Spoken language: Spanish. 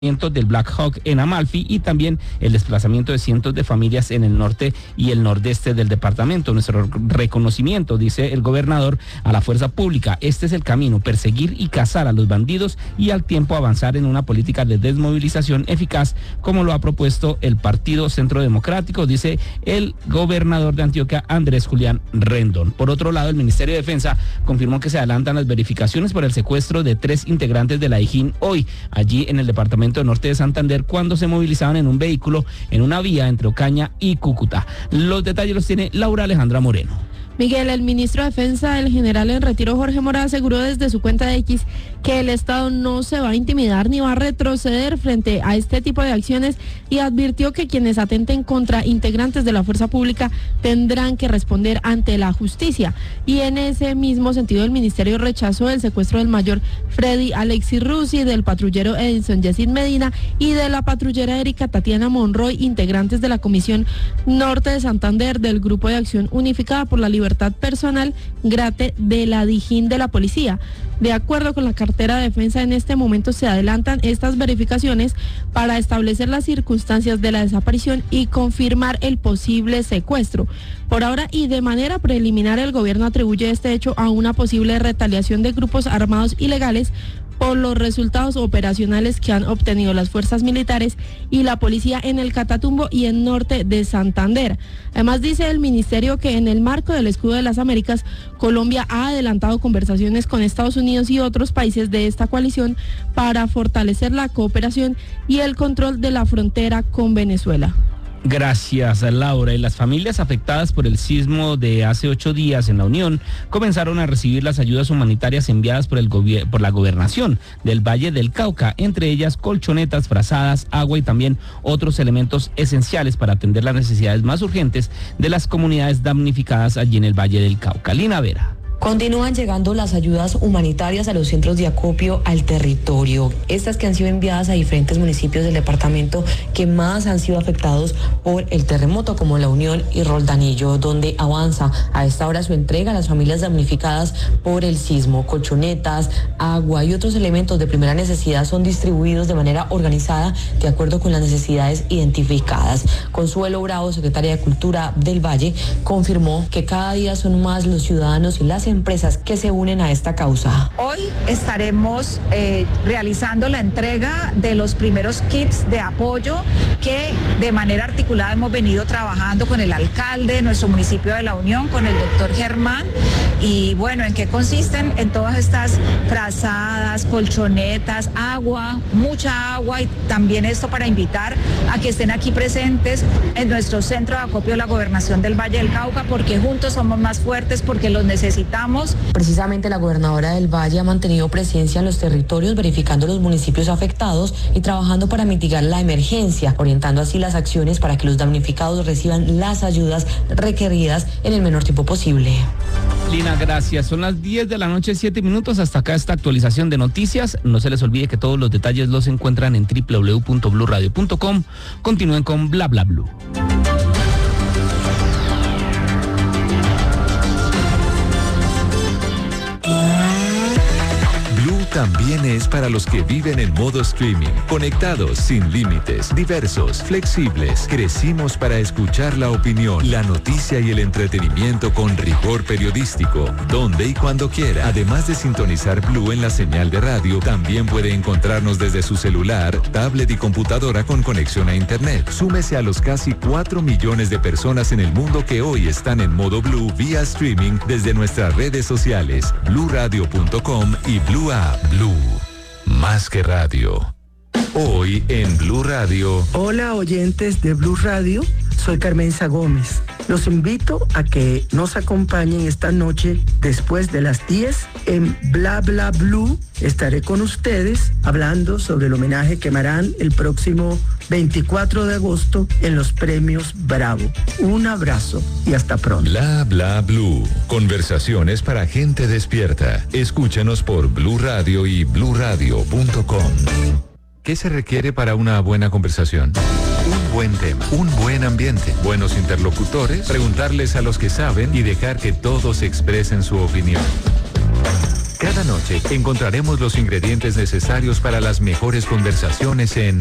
del Black Hawk en Amalfi y también el desplazamiento de cientos de familias en el norte y el nordeste del departamento. Nuestro reconocimiento, dice el gobernador, a la fuerza pública. Este es el camino, perseguir y cazar a los bandidos y al tiempo avanzar en una política de desmovilización eficaz, como lo ha propuesto el Partido Centro Democrático, dice el gobernador de Antioquia, Andrés Julián Rendón. Por otro lado, el Ministerio de Defensa confirmó que se adelantan las verificaciones por el secuestro de 3 integrantes de la Dijín hoy, allí en el departamento norte de Santander, cuando se movilizaban en un vehículo en una vía entre Ocaña y Cúcuta. Los detalles los tiene Laura Alejandra Moreno. Miguel, el ministro de Defensa, el general en retiro Jorge Mora, aseguró desde su cuenta de X que el Estado no se va a intimidar ni va a retroceder frente a este tipo de acciones y advirtió que quienes atenten contra integrantes de la fuerza pública tendrán que responder ante la justicia. Y en ese mismo sentido, el ministerio rechazó el secuestro del mayor Freddy Alexis Rusi, del patrullero Edison Yesid Medina y de la patrullera Erika Tatiana Monroy, integrantes de la Comisión Norte de Santander del Grupo de Acción Unificada por la Libertad Personal, GRATE, de la Dijín de la Policía. De acuerdo con la cartera de defensa, en este momento se adelantan estas verificaciones para establecer las circunstancias de la desaparición y confirmar el posible secuestro. Por ahora y de manera preliminar, el gobierno atribuye este hecho a una posible retaliación de grupos armados ilegales por los resultados operacionales que han obtenido las fuerzas militares y la policía en el Catatumbo y en norte de Santander. Además, dice el ministerio que en el marco del Escudo de las Américas, Colombia ha adelantado conversaciones con Estados Unidos y otros países de esta coalición para fortalecer la cooperación y el control de la frontera con Venezuela. Gracias, Laura. Y las familias afectadas por el sismo de hace 8 días en la Unión comenzaron a recibir las ayudas humanitarias enviadas por la gobernación del Valle del Cauca, entre ellas colchonetas, frazadas, agua y también otros elementos esenciales para atender las necesidades más urgentes de las comunidades damnificadas allí en el Valle del Cauca. Lina Vera. Continúan llegando las ayudas humanitarias a los centros de acopio al territorio. Estas que han sido enviadas a diferentes municipios del departamento que más han sido afectados por el terremoto, como La Unión y Roldanillo, donde avanza a esta hora su entrega a las familias damnificadas por el sismo. Colchonetas, agua y otros elementos de primera necesidad son distribuidos de manera organizada de acuerdo con las necesidades identificadas. Consuelo Bravo, secretaria de Cultura del Valle, confirmó que cada día son más los ciudadanos y las empresas que se unen a esta causa. Hoy estaremos realizando la entrega de los primeros kits de apoyo que de manera articulada hemos venido trabajando con el alcalde de nuestro municipio de La Unión, con el doctor Germán. Y bueno, ¿en qué consisten? En todas estas frazadas, colchonetas, agua, mucha agua, y también esto para invitar a que estén aquí presentes en nuestro centro de acopio de la Gobernación del Valle del Cauca, porque juntos somos más fuertes, porque los necesitamos. Precisamente la gobernadora del Valle ha mantenido presencia en los territorios, verificando los municipios afectados y trabajando para mitigar la emergencia, orientando así las acciones para que los damnificados reciban las ayudas requeridas en el menor tiempo posible. Lina, gracias. Son las 10 de la noche, 7 minutos. Hasta acá esta actualización de noticias. No se les olvide que todos los detalles los encuentran en www.bluradio.com. Continúen con Bla Bla Blue. También es para los que viven en modo streaming, conectados, sin límites, diversos, flexibles. Crecimos para escuchar la opinión, la noticia y el entretenimiento con rigor periodístico, donde y cuando quiera. Además de sintonizar Blue en la señal de radio, también puede encontrarnos desde su celular, tablet y computadora con conexión a internet. Súmese a los casi 4 millones de personas en el mundo que hoy están en modo Blue vía streaming desde nuestras redes sociales, bluradio.com y Blue App. Blue, más que radio. Hoy en Blue Radio. Hola oyentes de Blue Radio, soy Carmenza Gómez. Los invito a que nos acompañen esta noche después de las 10 en Bla Bla Blue. Estaré con ustedes hablando sobre el homenaje que me harán el próximo 24 de agosto en los premios Bravo. Un abrazo y hasta pronto. Bla Bla Blue. Conversaciones para gente despierta. Escúchanos por Blue Radio y bluradio.com. ¿Qué se requiere para una buena conversación? Un buen tema, un buen ambiente, buenos interlocutores, preguntarles a los que saben y dejar que todos expresen su opinión. Cada noche encontraremos los ingredientes necesarios para las mejores conversaciones en